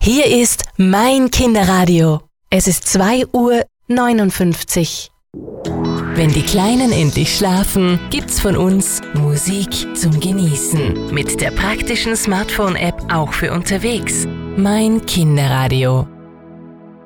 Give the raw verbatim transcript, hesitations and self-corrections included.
Hier ist mein Kinderradio. Es ist zwei Uhr neunundfünfzig. Wenn die Kleinen endlich schlafen, gibt's von uns Musik zum Genießen. Mit der praktischen Smartphone-App auch für unterwegs. Mein Kinderradio.